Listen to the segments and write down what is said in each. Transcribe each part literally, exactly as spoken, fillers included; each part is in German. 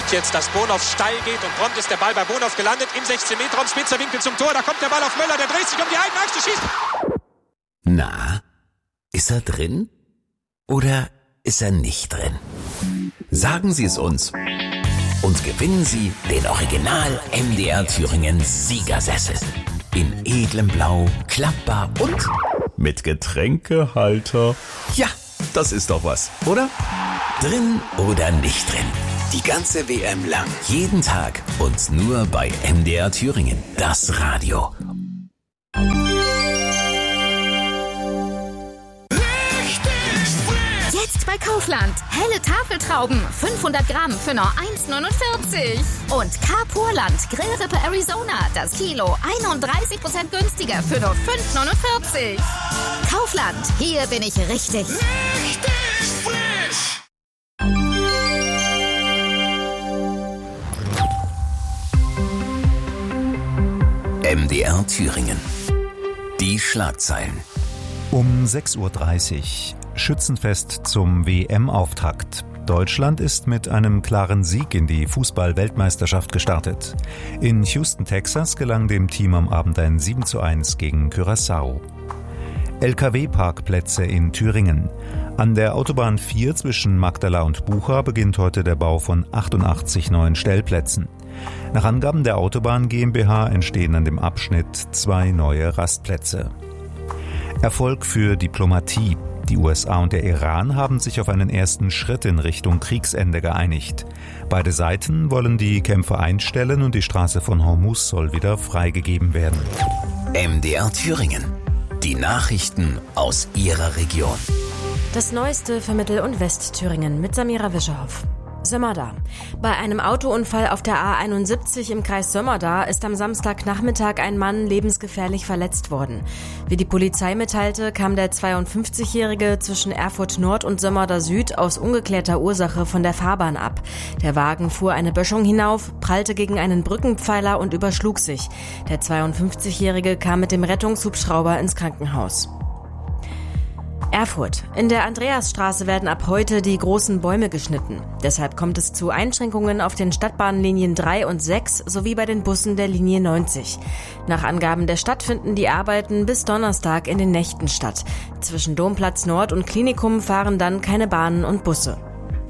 sieht jetzt, dass Bonhoff steil geht und prompt ist der Ball bei Bonhoff gelandet im sechzehn Meter Raum, spitzer Winkel zum Tor, da kommt der Ball auf Möller, der dreht sich um die eigene Achse, schießt. Na, ist er drin oder ist er nicht drin? Sagen Sie es uns und gewinnen Sie den Original M D R Thüringen Siegersessel. In edlem Blau, klappbar und mit Getränkehalter. Ja, das ist doch was, oder? Drin oder nicht drin? Die ganze W M lang, jeden Tag und nur bei M D R Thüringen, das Radio. Jetzt bei Kaufland. Helle Tafeltrauben. fünfhundert Gramm für nur eins neunundvierzig. Und Carpurland Grillrippe Arizona. Das Kilo einunddreißig Prozent günstiger für nur fünf neunundvierzig. Kaufland. Hier bin ich richtig. Richtig frisch. M D R Thüringen. Die Schlagzeilen. Um sechs Uhr dreißig. Schützenfest zum W M-Auftakt. Deutschland ist mit einem klaren Sieg in die Fußball-Weltmeisterschaft gestartet. In Houston, Texas gelang dem Team am Abend ein sieben zu eins gegen Curaçao. L K W-Parkplätze in Thüringen. An der Autobahn vier zwischen Magdala und Bucha beginnt heute der Bau von achtundachtzig neuen Stellplätzen. Nach Angaben der Autobahn GmbH entstehen an dem Abschnitt zwei neue Rastplätze. Erfolg für Diplomatie. Die U S A und der Iran haben sich auf einen ersten Schritt in Richtung Kriegsende geeinigt. Beide Seiten wollen die Kämpfe einstellen und die Straße von Hormuz soll wieder freigegeben werden. M D R Thüringen. Die Nachrichten aus Ihrer Region. Das Neueste für Mittel- und Westthüringen mit Samira Wischerhoff. Sömmerda. Bei einem Autounfall auf der A einundsiebzig im Kreis Sömmerda ist am Samstagnachmittag ein Mann lebensgefährlich verletzt worden. Wie die Polizei mitteilte, kam der zweiundfünfzigjährige zwischen Erfurt Nord und Sömmerda Süd aus ungeklärter Ursache von der Fahrbahn ab. Der Wagen fuhr eine Böschung hinauf, prallte gegen einen Brückenpfeiler und überschlug sich. Der zweiundfünfzigjährige kam mit dem Rettungshubschrauber ins Krankenhaus. Erfurt. In der Andreasstraße werden ab heute die großen Bäume geschnitten. Deshalb kommt es zu Einschränkungen auf den Stadtbahnlinien drei und sechs sowie bei den Bussen der Linie neunzig. Nach Angaben der Stadt finden die Arbeiten bis Donnerstag in den Nächten statt. Zwischen Domplatz Nord und Klinikum fahren dann keine Bahnen und Busse.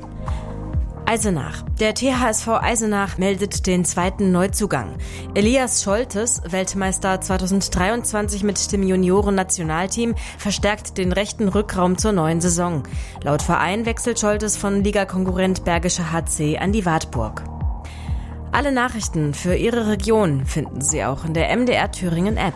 Eisenach. Der T H S V Eisenach meldet den zweiten Neuzugang. Elias Scholtes, Weltmeister zweitausenddreiundzwanzig mit dem Junioren-Nationalteam, verstärkt den rechten Rückraum zur neuen Saison. Laut Verein wechselt Scholtes von Ligakonkurrent Bergische H C an die Wartburg. Alle Nachrichten für Ihre Region finden Sie auch in der M D R Thüringen App.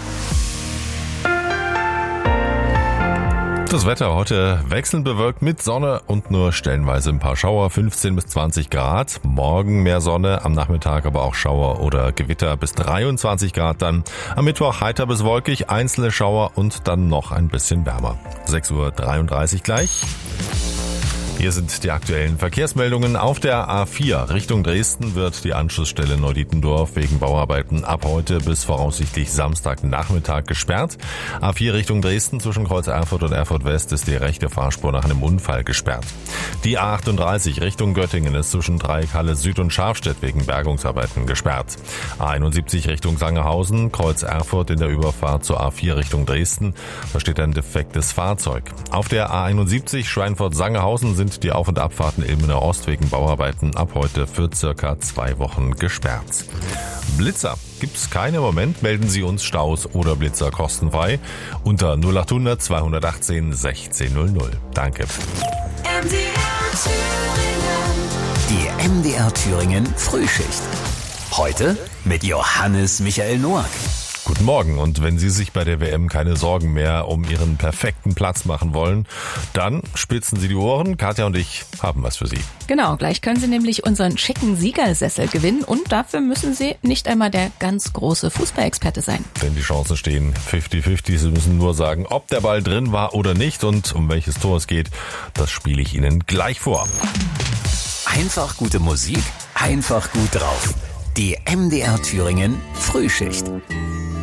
Das Wetter heute wechselnd bewölkt mit Sonne und nur stellenweise ein paar Schauer, fünfzehn bis zwanzig Grad. Morgen mehr Sonne, am Nachmittag aber auch Schauer oder Gewitter bis dreiundzwanzig Grad dann. Am Mittwoch heiter bis wolkig, einzelne Schauer und dann noch ein bisschen wärmer. sechs Uhr dreiunddreißig gleich. Hier sind die aktuellen Verkehrsmeldungen. Auf der A vier Richtung Dresden wird die Anschlussstelle Neudietendorf wegen Bauarbeiten ab heute bis voraussichtlich Samstagnachmittag gesperrt. A vier Richtung Dresden zwischen Kreuz Erfurt und Erfurt West ist die rechte Fahrspur nach einem Unfall gesperrt. Die A achtunddreißig Richtung Göttingen ist zwischen Dreieckhalle Süd und Scharfstedt wegen Bergungsarbeiten gesperrt. A einundsiebzig Richtung Sangerhausen, Kreuz Erfurt in der Überfahrt zur A vier Richtung Dresden. Da steht ein defektes Fahrzeug. Auf der A einundsiebzig Schweinfurt-Sangerhausen sind die Auf- und Abfahrten Ilmenau Ost wegen Bauarbeiten ab heute für circa zwei Wochen gesperrt. Blitzer gibt's keine im Moment. Melden Sie uns Staus oder Blitzer kostenfrei unter null achthundert zweihundertachtzehn sechzehn null null. Danke. M D R Thüringen. Die M D R Thüringen Frühschicht. Heute mit Johannes Michael Noack. Guten Morgen, und wenn Sie sich bei der W M keine Sorgen mehr um Ihren perfekten Platz machen wollen, dann spitzen Sie die Ohren. Katja und ich haben was für Sie. Genau, gleich können Sie nämlich unseren schicken Siegersessel gewinnen und dafür müssen Sie nicht einmal der ganz große Fußballexperte sein. Denn die Chancen stehen fünfzig fünfzig. Sie müssen nur sagen, ob der Ball drin war oder nicht, und um welches Tor es geht, das spiele ich Ihnen gleich vor. Einfach gute Musik, einfach gut drauf. Die M D R Thüringen Frühschicht.